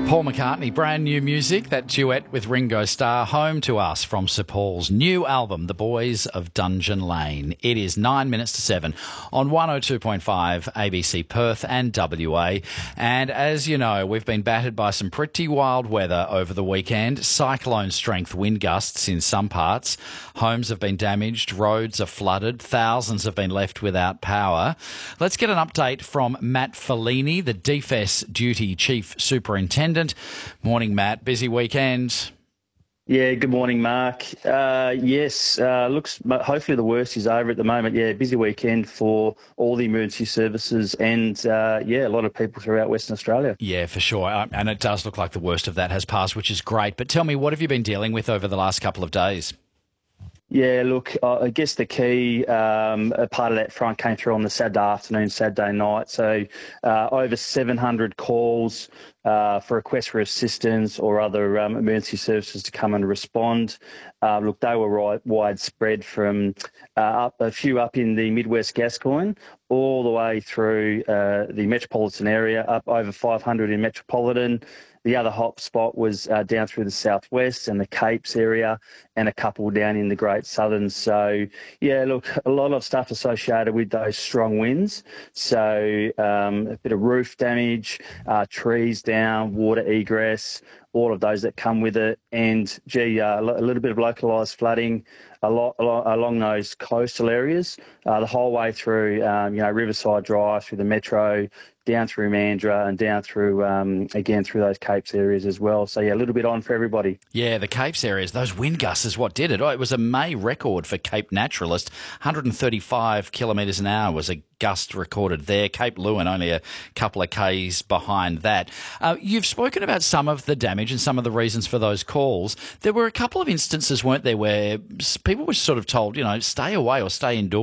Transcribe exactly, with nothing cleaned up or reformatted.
Paul McCartney, brand new music, that duet with Ringo Starr, home to us from Sir Paul's new album, The Boys of Dungeon Lane. It is nine minutes to seven on one oh two point five A B C Perth and W A. And as you know, we've been battered by some pretty wild weather over the weekend. Cyclone-strength wind gusts in some parts. Homes have been damaged, roads are flooded, thousands have been left without power. Let's get an update from Matt Fellini, the D F E S Duty Chief Superintendent. Morning, Matt. Busy weekend. Yeah, good morning, Mark. Uh, yes, uh, looks hopefully the worst is over at the moment. Yeah, busy weekend for all the emergency services and, uh, yeah, a lot of people throughout Western Australia. Yeah, for sure. And it does look like the worst of that has passed, which is great. But tell me, what have you been dealing with over the last couple of days? Yeah, look, I guess the key um, a part of that front came through on the Saturday afternoon, Saturday night. So uh, over seven hundred calls uh, for requests for assistance or other um, emergency services to come and respond. Uh, look, they were right, widespread from uh, up, a few up in the Midwest Gascoyne all the way through uh, the metropolitan area, up over five hundred in metropolitan. The other hot spot was uh, down through the southwest and the Capes area, and a couple down in the Great Southern. So, yeah, look, a lot of stuff associated with those strong winds. So um, a bit of roof damage, uh, trees down, water egress, all of those that come with it, and, gee, uh, a little bit of localised flooding a lot, a lot along those coastal areas, uh, the whole way through, um, you know, Riverside Drive, through the Metro, down through Mandurah and down through, um, again, through those Capes areas as well. So, yeah, a little bit on for everybody. Yeah, the Capes areas, those wind gusts is what did it. Oh, it was a May record for Cape Naturalist. one hundred thirty-five kilometres an hour was a gust recorded there. Cape Leeuwin only a couple of k's behind that. Uh, you've spoken about some of the damage and some of the reasons for those calls. There were a couple of instances, weren't there, where people were sort of told, you know, stay away or stay indoors.